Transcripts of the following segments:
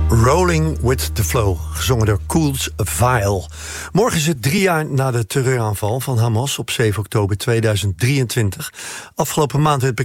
Rolling with the Flow, gezongen door Koos Vile. Morgen is het 3 jaar na de terreuraanval van Hamas op 7 oktober 2023. Afgelopen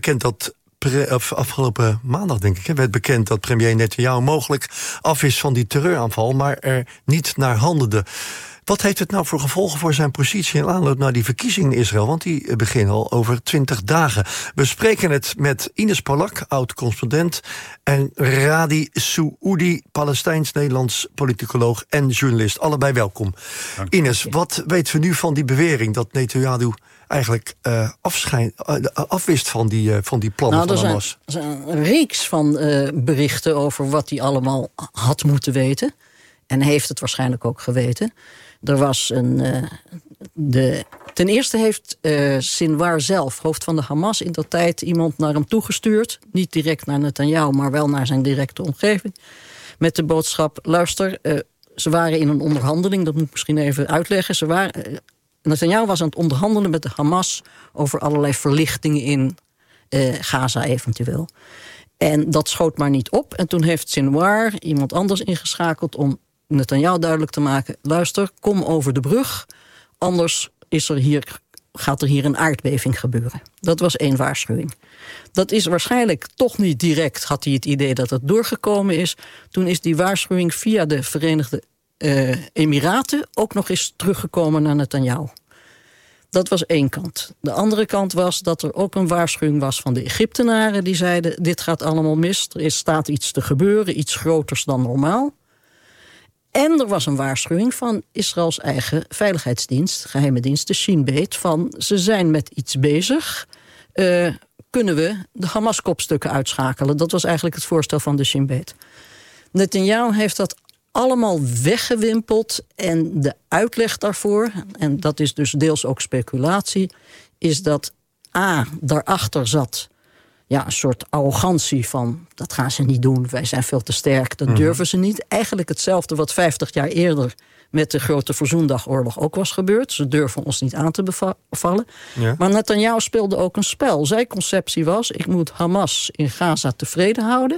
maandag, denk ik, werd bekend dat premier Netanyahu mogelijk af is van die terreuraanval, maar er niet naar handelde. Wat heeft het nou voor gevolgen voor zijn positie in aanloop naar die verkiezingen in Israël? Want die beginnen al over 20 dagen. We spreken het met Ines Polak, oud-correspondent, en Radi Soudi, Palestijns-Nederlands politicoloog en journalist. Allebei welkom. Ines, wat weten we nu van die bewering dat Netanyahu eigenlijk afwist van die plannen van Hamas? Er zijn een reeks van berichten over wat hij allemaal had moeten weten. En heeft het waarschijnlijk ook geweten. Er was ten eerste heeft Sinwar zelf, hoofd van de Hamas, in dat tijd iemand naar hem toegestuurd. Niet direct naar Netanyahu, maar wel naar zijn directe omgeving. Met de boodschap, luister, ze waren in een onderhandeling, dat moet ik misschien even uitleggen. Netanyahu was aan het onderhandelen met de Hamas over allerlei verlichtingen in Gaza eventueel. En dat schoot maar niet op. En toen heeft Sinwar iemand anders ingeschakeld om Netanyahu duidelijk te maken, luister, kom over de brug, anders gaat er hier een aardbeving gebeuren. Dat was 1 waarschuwing. Dat is waarschijnlijk toch niet direct, had hij het idee dat het doorgekomen is. Toen is die waarschuwing via de Verenigde Emiraten ook nog eens teruggekomen naar Netanyahu. Dat was 1 kant. De andere kant was dat er ook een waarschuwing was van de Egyptenaren, die zeiden, dit gaat allemaal mis, staat iets te gebeuren, iets groters dan normaal. En er was een waarschuwing van Israëls eigen veiligheidsdienst, geheime dienst, de Shin Bet, van ze zijn met iets bezig. Kunnen we de Hamas-kopstukken uitschakelen? Dat was eigenlijk het voorstel van de Shin Bet. Netanyahu heeft dat allemaal weggewimpeld en de uitleg daarvoor, en dat is dus deels ook speculatie, is dat daarachter zat een soort arrogantie van, dat gaan ze niet doen, wij zijn veel te sterk, dat durven ze niet. Eigenlijk hetzelfde wat 50 jaar eerder met de grote Verzoendagоorlog ook was gebeurd. Ze durven ons niet aan te bevallen. Ja. Maar Netanyahu speelde ook een spel. Zijn conceptie was, ik moet Hamas in Gaza tevreden houden.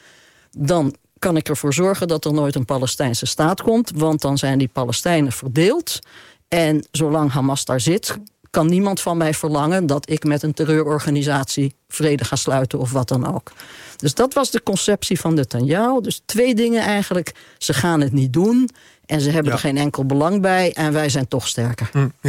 Dan kan ik ervoor zorgen dat er nooit een Palestijnse staat komt, want dan zijn die Palestijnen verdeeld. En zolang Hamas daar zit, kan niemand van mij verlangen dat ik met een terreurorganisatie vrede ga sluiten of wat dan ook. Dus dat was de conceptie van Netanyahu. Dus 2 dingen eigenlijk. Ze gaan het niet doen en ze hebben er geen enkel belang bij en wij zijn toch sterker.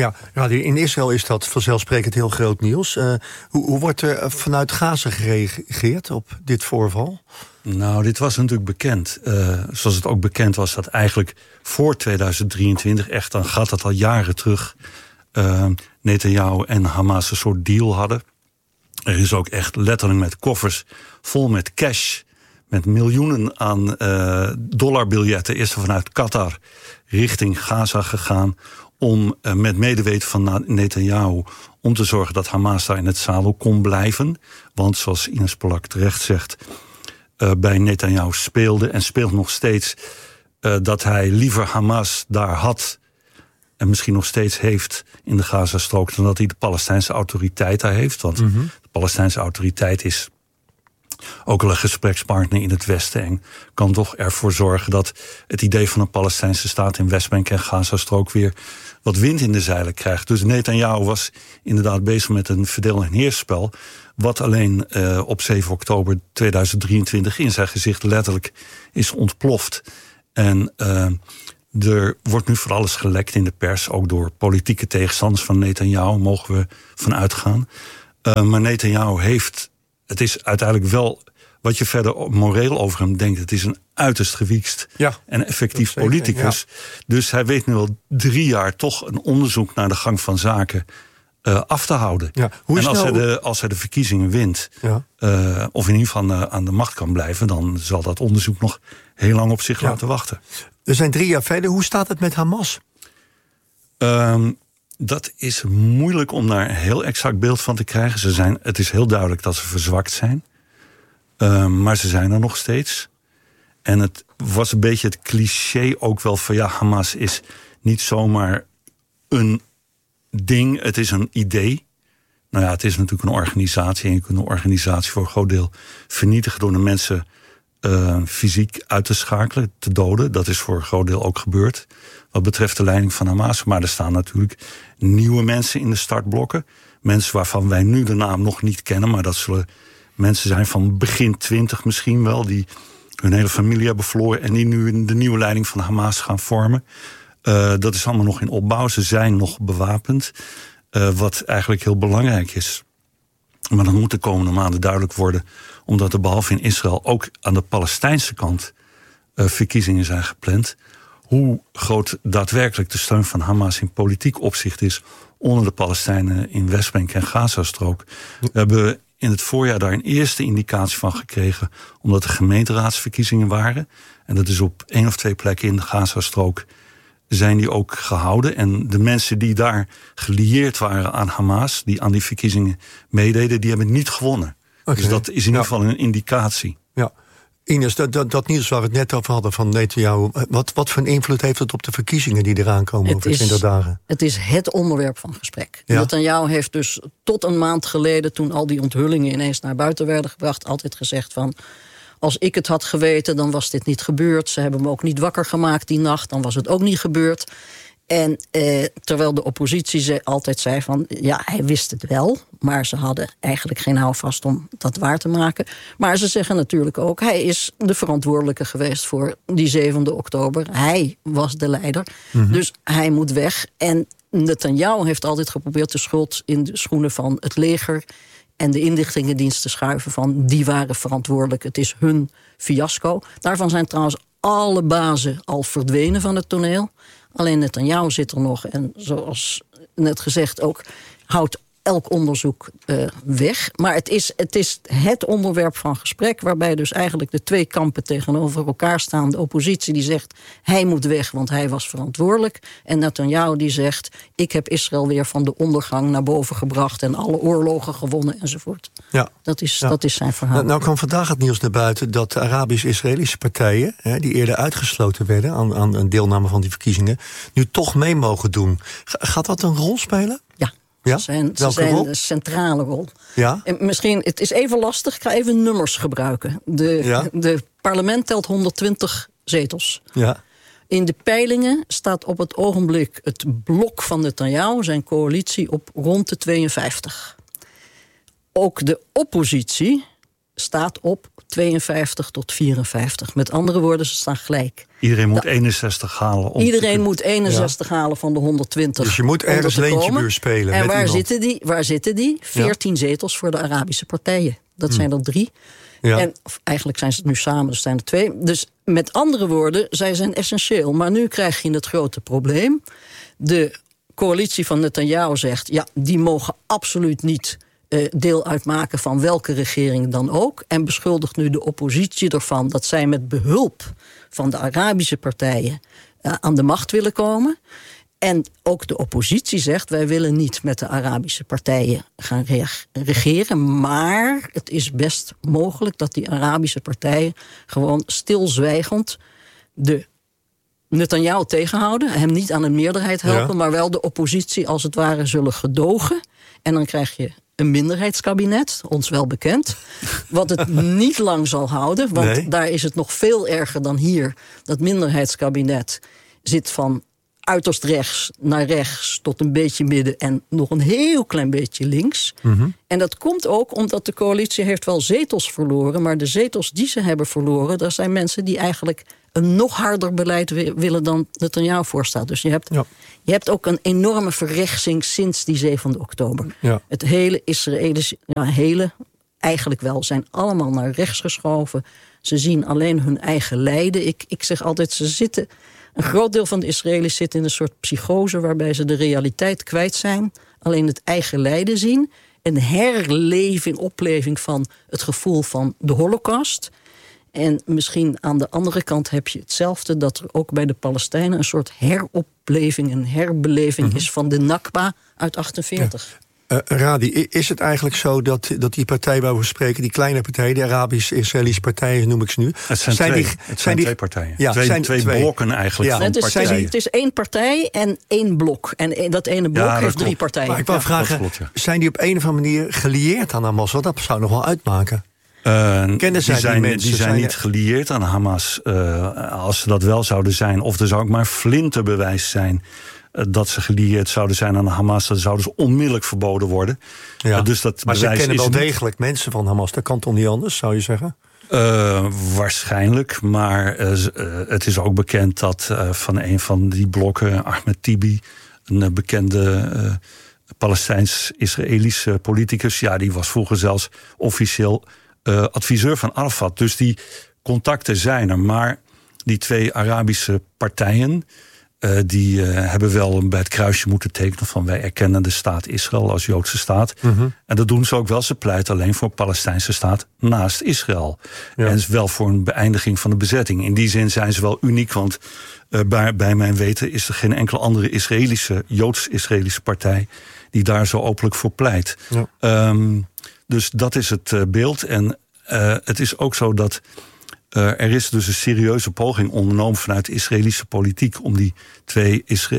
In Israël is dat vanzelfsprekend heel groot nieuws. Hoe wordt er vanuit Gaza gereageerd op dit voorval? Nou, dit was natuurlijk bekend. Zoals het ook bekend was dat eigenlijk voor 2023, echt dan gaat dat al jaren terug, Netanyahu en Hamas een soort deal hadden. Er is ook echt letterlijk met koffers vol met cash, met miljoenen aan dollarbiljetten, is er vanuit Qatar richting Gaza gegaan om met medeweten van Netanyahu om te zorgen dat Hamas daar in het zadel kon blijven. Want zoals Ines Polak terecht zegt, bij Netanyahu speelde en speelt nog steeds dat hij liever Hamas daar had en misschien nog steeds heeft in de Gazastrook dan dat hij de Palestijnse autoriteit daar heeft. Want de Palestijnse autoriteit is ook al een gesprekspartner in het Westen en kan toch ervoor zorgen dat het idee van een Palestijnse staat in Westbank en Gazastrook weer wat wind in de zeilen krijgt. Dus Netanyahu was inderdaad bezig met een verdeel- en heersspel, wat alleen op 7 oktober 2023 in zijn gezicht letterlijk is ontploft. En er wordt nu voor alles gelekt in de pers, ook door politieke tegenstanders van Netanyahu, mogen we van uitgaan. Maar Netanyahu het is uiteindelijk wel, wat je verder moreel over hem denkt, het is een uiterst gewiekst en effectief politicus. Ja. Dus hij weet nu al 3 jaar toch een onderzoek naar de gang van zaken af te houden. Ja. Als hij de verkiezingen wint, of in ieder geval aan de macht kan blijven, dan zal dat onderzoek nog heel lang op zich laten wachten. We zijn 3 jaar verder. Hoe staat het met Hamas? Dat is moeilijk om daar een heel exact beeld van te krijgen. Het is heel duidelijk dat ze verzwakt zijn. Maar ze zijn er nog steeds. En het was een beetje het cliché ook wel van Hamas is niet zomaar een ding, het is een idee. Nou ja, het is natuurlijk een organisatie en je kunt een organisatie voor een groot deel vernietigen door de mensen fysiek uit te schakelen, te doden. Dat is voor een groot deel ook gebeurd. Wat betreft de leiding van Hamas. Maar er staan natuurlijk nieuwe mensen in de startblokken. Mensen waarvan wij nu de naam nog niet kennen. Maar dat zullen mensen zijn van begin 20 misschien wel. Die hun hele familie hebben verloren. En die nu de nieuwe leiding van Hamas gaan vormen. Dat is allemaal nog in opbouw. Ze zijn nog bewapend. Wat eigenlijk heel belangrijk is. Maar dat moet de komende maanden duidelijk worden. Omdat er behalve in Israël ook aan de Palestijnse kant verkiezingen zijn gepland. Hoe groot daadwerkelijk de steun van Hamas in politiek opzicht is onder de Palestijnen in Westbank en Gazastrook. We hebben in het voorjaar daar een eerste indicatie van gekregen, omdat er gemeenteraadsverkiezingen waren. En dat is op 1 of 2 plekken in de Gazastrook zijn die ook gehouden. En de mensen die daar gelieerd waren aan Hamas, die aan die verkiezingen meededen, die hebben niet gewonnen. Okay. Dus dat is in ieder geval een indicatie. Ja. Ines, dat nieuws waar we het net over hadden van Netanyahu, wat voor een invloed heeft het op de verkiezingen die eraan komen over 20 dagen? Het is het onderwerp van gesprek. Ja? Netanyahu heeft dus tot een maand geleden, toen al die onthullingen ineens naar buiten werden gebracht, altijd gezegd van, als ik het had geweten, dan was dit niet gebeurd. Ze hebben me ook niet wakker gemaakt die nacht, dan was het ook niet gebeurd. En terwijl de oppositie altijd zei van, ja, hij wist het wel, maar ze hadden eigenlijk geen houvast om dat waar te maken. Maar ze zeggen natuurlijk ook, hij is de verantwoordelijke geweest voor die 7e oktober. Hij was de leider, dus hij moet weg. En Netanyahu heeft altijd geprobeerd de schuld in de schoenen van het leger en de inlichtingendienst te schuiven van, die waren verantwoordelijk. Het is hun fiasco. Daarvan zijn trouwens alle bazen al verdwenen van het toneel. Alleen Netanyahu zit er nog. En zoals net gezegd ook, houdt elk onderzoek weg. Maar het is het onderwerp van gesprek, waarbij dus eigenlijk de 2 kampen tegenover elkaar staan. De oppositie die zegt, hij moet weg, want hij was verantwoordelijk. En Netanyahu die zegt, ik heb Israël weer van de ondergang naar boven gebracht en alle oorlogen gewonnen enzovoort. Ja. Dat is zijn verhaal. Nou kwam vandaag het nieuws naar buiten dat de Arabisch-Israëlische partijen, die eerder uitgesloten werden aan een deelname van die verkiezingen, nu toch mee mogen doen. Gaat dat een rol spelen? Ja. Ja? Ze zijn een centrale rol. Ja? En misschien, het is even lastig, ik ga even nummers gebruiken. De parlement telt 120 zetels. Ja. In de peilingen staat op het ogenblik het blok van Netanyahu, zijn coalitie, op rond de 52. Ook de oppositie staat op 52 tot 54. Met andere woorden, ze staan gelijk. Iedereen moet 61 halen. Iedereen moet 61 halen van de 120. Dus je moet ergens leentjebuur spelen. En met waar zitten die? 14 zetels voor de Arabische partijen. Dat zijn er 3. Ja. En eigenlijk zijn ze het nu samen, dus zijn er 2. Dus met andere woorden, zij zijn essentieel. Maar nu krijg je het grote probleem. De coalitie van Netanyahu zegt, ja, die mogen absoluut niet deel uitmaken van welke regering dan ook. En beschuldigt nu de oppositie ervan dat zij met behulp van de Arabische partijen aan de macht willen komen. En ook de oppositie zegt, wij willen niet met de Arabische partijen gaan regeren. Maar het is best mogelijk dat die Arabische partijen gewoon stilzwijgend de Netanyahu tegenhouden. Hem niet aan een meerderheid helpen, maar wel de oppositie als het ware zullen gedogen. En dan krijg je een minderheidskabinet, ons wel bekend, wat het niet lang zal houden, want daar is het nog veel erger dan hier. Dat minderheidskabinet zit van uiterst rechts naar rechts tot een beetje midden en nog een heel klein beetje links. En dat komt ook omdat de coalitie heeft wel zetels verloren, maar de zetels die ze hebben verloren, dat zijn mensen die eigenlijk een nog harder beleid willen dan Netanyahu voorstaat. Dus je hebt ook een enorme verrechtsing sinds die 7e oktober. Ja. Het hele Israëlische, eigenlijk wel, zijn allemaal naar rechts geschoven. Ze zien alleen hun eigen lijden. Ik zeg altijd, een groot deel van de Israëli's zit in een soort psychose waarbij ze de realiteit kwijt zijn, alleen het eigen lijden zien. Een opleving van het gevoel van de Holocaust. En misschien aan de andere kant heb je hetzelfde, dat er ook bij de Palestijnen een soort heropleving, een herbeleving is van de Nakba uit 48. Ja. Radi, is het eigenlijk zo dat die partij waar we spreken, die kleine partijen, de Arabische-Israëlische partijen noem ik ze nu. Het zijn 2 partijen. Ja, twee blokken eigenlijk van partijen. Het is 1 partij en 1 blok. En dat ene blok heeft 3 partijen. Maar ik wil vragen, zijn die op een of andere manier gelieerd aan Hamas? Want dat zou nog wel uitmaken. Kennen zij die mensen? Die zijn niet gelieerd aan Hamas. Als ze dat wel zouden zijn, of er zou ook maar flinterbewijs zijn dat ze gelieerd zouden zijn aan Hamas, dan zouden ze onmiddellijk verboden worden. Ja. Dus dat maar ze bewijs kennen is wel niet degelijk mensen van Hamas. Dat kan toch niet anders, zou je zeggen? Waarschijnlijk, maar het is ook bekend dat van een van die blokken, Ahmed Tibi, een bekende Palestijns-Israëlische politicus, ja, die was vroeger zelfs officieel adviseur van Arafat. Dus die contacten zijn er, maar die twee Arabische partijen, die hebben wel bij het kruisje moeten tekenen van wij erkennen de staat Israël als Joodse staat. Mm-hmm. En dat doen ze ook wel. Ze pleiten alleen voor een Palestijnse staat naast Israël. Ja. En wel voor een beëindiging van de bezetting. In die zin zijn ze wel uniek, want bij mijn weten is er geen enkele andere Joods-Israëlische partij die daar zo openlijk voor pleit. Ja. Dus dat is het beeld. En het is ook zo dat er is dus een serieuze poging ondernomen vanuit de Israëlische politiek om die twee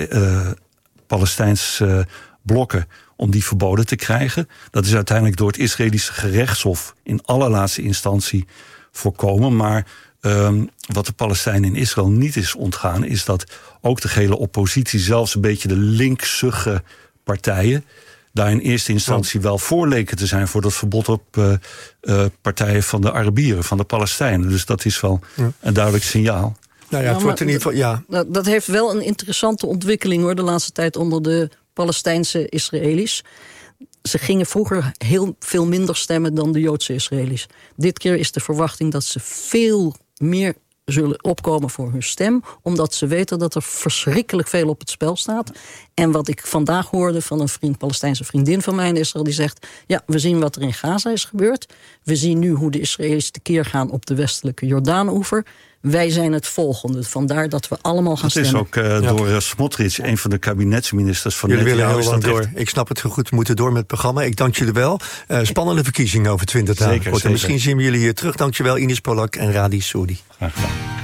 Palestijnse blokken, om die verboden te krijgen. Dat is uiteindelijk door het Israëlische gerechtshof in allerlaatste instantie voorkomen. Maar wat de Palestijnen in Israël niet is ontgaan, is dat ook de gele oppositie, zelfs een beetje de linksige partijen, daar in eerste instantie wel voor leken te zijn voor dat verbod op partijen van de Arabieren, van de Palestijnen. Dus dat is wel een duidelijk signaal. Nou ja, het wordt in ieder geval, ja. Dat heeft wel een interessante ontwikkeling hoor, de laatste tijd onder de Palestijnse Israëli's. Ze gingen vroeger heel veel minder stemmen dan de Joodse Israëli's. Dit keer is de verwachting dat ze veel meer zullen opkomen voor hun stem, omdat ze weten dat er verschrikkelijk veel op het spel staat. En wat ik vandaag hoorde van een Palestijnse vriendin van mij in Israël, die zegt, ja, we zien wat er in Gaza is gebeurd. We zien nu hoe de Israëli's tekeer gaan op de westelijke Jordaanoever. Wij zijn het volgende. Vandaar dat we allemaal gaan stemmen. Dat is ook door Smotrich, een van de kabinetsministers van Netanyahu. Jullie willen heel lang door. Ik snap het goed, we moeten door met het programma. Ik dank jullie wel. Spannende verkiezingen over 20 dagen. Zeker. Misschien zien we jullie hier terug. Dank je wel, Ines Polak en Radi Soudi. Graag gedaan.